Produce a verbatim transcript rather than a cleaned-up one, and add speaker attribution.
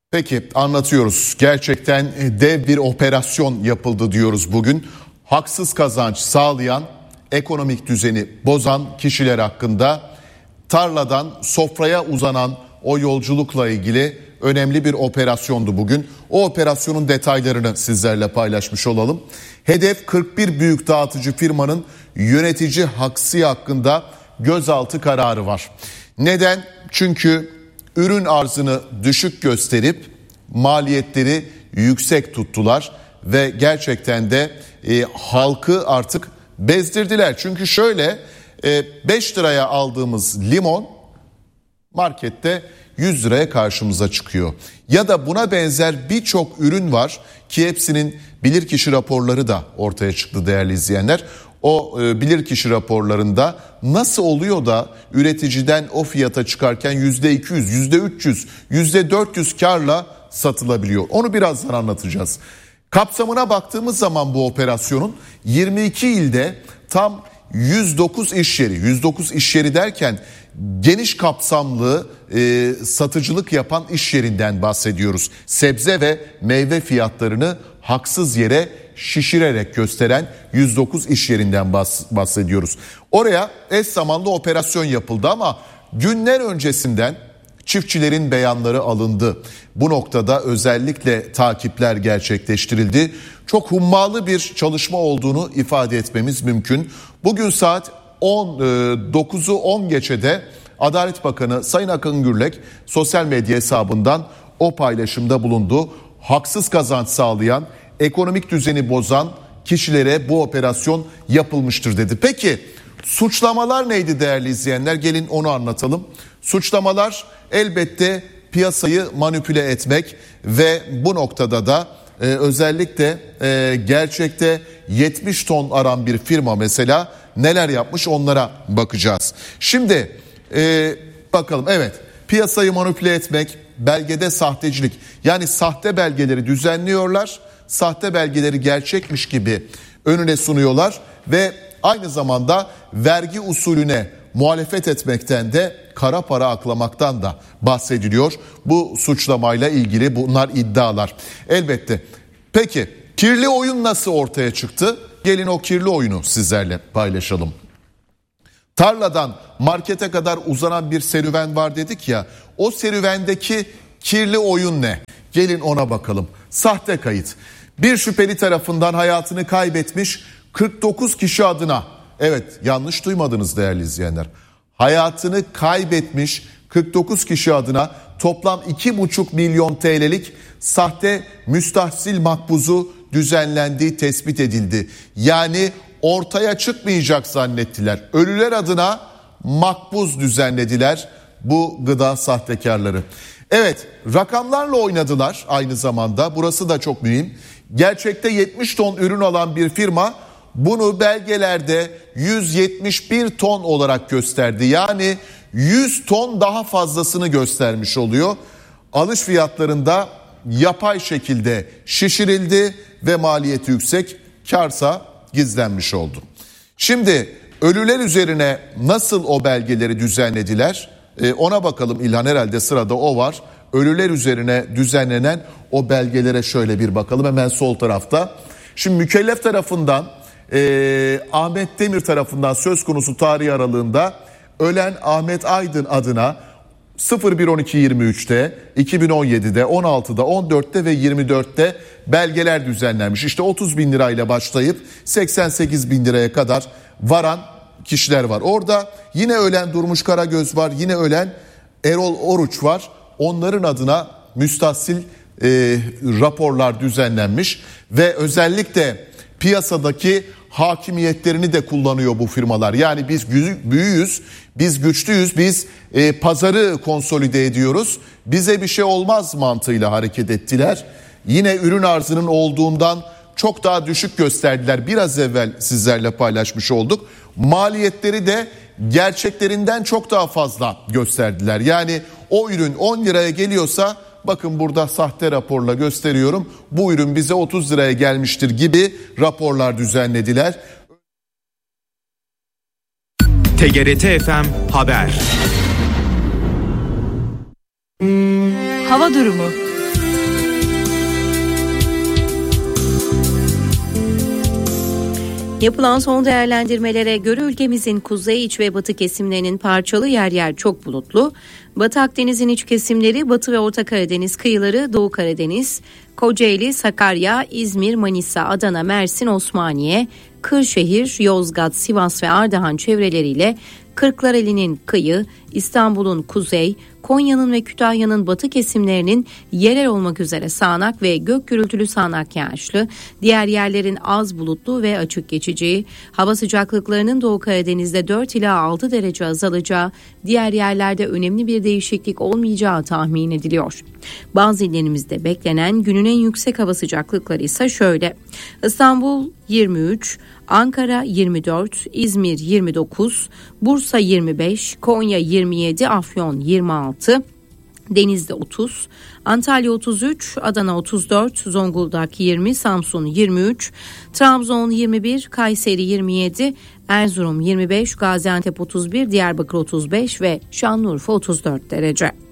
Speaker 1: Peki, anlatıyoruz. Gerçekten dev bir operasyon yapıldı diyoruz bugün. Haksız kazanç sağlayan, ekonomik düzeni bozan kişiler hakkında tarladan sofraya uzanan o yolculukla ilgili önemli bir operasyondu bugün. O operasyonun detaylarını sizlerle paylaşmış olalım. Hedef kırk bir büyük dağıtıcı firmanın yönetici Haksi hakkında gözaltı kararı var. Neden? Çünkü ürün arzını düşük gösterip maliyetleri yüksek tuttular ve gerçekten de e, halkı artık bezdirdiler. Çünkü şöyle e, beş liraya aldığımız limon markette yüz liraya karşımıza çıkıyor. Ya da buna benzer birçok ürün var ki hepsinin bilirkişi raporları da ortaya çıktı değerli izleyenler. O e, bilirkişi raporlarında nasıl oluyor da üreticiden o fiyata çıkarken yüzde iki yüz, yüzde üç yüz, yüzde dört yüz karla satılabiliyor. Onu birazdan anlatacağız. Kapsamına baktığımız zaman bu operasyonun yirmi iki ilde tam yüz dokuz iş yeri, yüz dokuz iş yeri derken geniş kapsamlı e, satıcılık yapan iş yerinden bahsediyoruz. Sebze ve meyve fiyatlarını haksız yere şişirerek gösteren yüz dokuz iş yerinden bahsediyoruz. Oraya eş zamanlı operasyon yapıldı ama günler öncesinden çiftçilerin beyanları alındı. Bu noktada özellikle takipler gerçekleştirildi. Çok hummalı bir çalışma olduğunu ifade etmemiz mümkün. Bugün saat on dokuzu on geçede Adalet Bakanı Sayın Akın Gürlek sosyal medya hesabından o paylaşımda bulundu. Haksız kazanç sağlayan, ekonomik düzeni bozan kişilere bu operasyon yapılmıştır dedi. Peki suçlamalar neydi değerli izleyenler? Gelin onu anlatalım. Suçlamalar elbette piyasayı manipüle etmek ve bu noktada da e, özellikle e, gerçekte yetmiş ton aran bir firma mesela neler yapmış onlara bakacağız. Şimdi e, bakalım, evet, piyasayı manipüle etmek, belgede sahtecilik, yani sahte belgeleri düzenliyorlar. Sahte belgeleri gerçekmiş gibi önüne sunuyorlar ve aynı zamanda vergi usulüne muhalefet etmekten de kara para aklamaktan da bahsediliyor. Bu suçlamayla ilgili bunlar iddialar. Elbette. Peki kirli oyun nasıl ortaya çıktı? Gelin o kirli oyunu sizlerle paylaşalım. Tarladan markete kadar uzanan bir serüven var dedik ya. O serüvendeki kirli oyun ne? Gelin ona bakalım. Sahte kayıt. Bir şüpheli tarafından hayatını kaybetmiş kırk dokuz kişi adına, evet yanlış duymadınız değerli izleyenler, hayatını kaybetmiş kırk dokuz kişi adına toplam iki buçuk milyon T L'lik sahte müstahsil makbuzu düzenlendiği tespit edildi. Yani ortaya çıkmayacak zannettiler. Ölüler adına makbuz düzenlediler bu gıda sahtekarları. Evet, rakamlarla oynadılar aynı zamanda, burası da çok mühim. Gerçekte yetmiş ton ürün alan bir firma bunu belgelerde yüz yetmiş bir ton olarak gösterdi. Yani yüz ton daha fazlasını göstermiş oluyor. Alış fiyatlarında yapay şekilde şişirildi ve maliyeti yüksek, kârsa gizlenmiş oldu. Şimdi ölüler üzerine nasıl o belgeleri düzenlediler? Ee, ona bakalım İlhan, herhalde sırada o var. Ölüler üzerine düzenlenen o belgelere şöyle bir bakalım hemen sol tarafta. Şimdi mükellef tarafından e, Ahmet Demir tarafından söz konusu tarih aralığında ölen Ahmet Aydın adına sıfır bir on iki yirmi üçte, iki bin on yedide, on altıda, on dörtte ve yirmi dörtte belgeler düzenlenmiş. İşte otuz bin lirayla başlayıp seksen sekiz bin liraya kadar varan kişiler var. Orada yine ölen Durmuş Karagöz var, yine ölen Erol Oruç var. Onların adına müstahsil e, raporlar düzenlenmiş ve özellikle piyasadaki hakimiyetlerini de kullanıyor bu firmalar. Yani biz büyüğüz, biz güçlüyüz, biz e, pazarı konsolide ediyoruz, bize bir şey olmaz mantığıyla hareket ettiler. Yine ürün arzının olduğundan çok daha düşük gösterdiler. Biraz evvel sizlerle paylaşmış olduk. Maliyetleri de gerçeklerinden çok daha fazla gösterdiler. Yani o ürün on liraya geliyorsa, bakın burada sahte raporla gösteriyorum, bu ürün bize otuz liraya gelmiştir gibi raporlar düzenlediler.
Speaker 2: T G R T F M Haber.
Speaker 3: Hava durumu. Yapılan son değerlendirmelere göre ülkemizin kuzey, iç ve batı kesimlerinin parçalı yer yer çok bulutlu, Batı Akdeniz'in iç kesimleri, Batı ve Orta Karadeniz kıyıları, Doğu Karadeniz, Kocaeli, Sakarya, İzmir, Manisa, Adana, Mersin, Osmaniye, Kırşehir, Yozgat, Sivas ve Ardahan çevreleriyle Kırklareli'nin kıyı, İstanbul'un kuzey, Konya'nın ve Kütahya'nın batı kesimlerinin yerel olmak üzere sağanak ve gök gürültülü sağanak yağışlı, diğer yerlerin az bulutlu ve açık geçeceği, hava sıcaklıklarının Doğu Karadeniz'de dört ila altı derece azalacağı, diğer yerlerde önemli bir değişiklik olmayacağı tahmin ediliyor. Bazı illerimizde beklenen günün en yüksek hava sıcaklıkları ise şöyle: İstanbul yirmi üç, Ankara yirmi dört, İzmir yirmi dokuz, Bursa yirmi beş, Konya yirmi yedi, Afyon yirmi altı, Denizli otuz, Antalya otuz üç, Adana otuz dört, Zonguldak yirmi, Samsun yirmi üç, Trabzon yirmi bir, Kayseri yirmi yedi, Erzurum yirmi beş, Gaziantep otuz bir, Diyarbakır otuz beş ve Şanlıurfa otuz dört derece.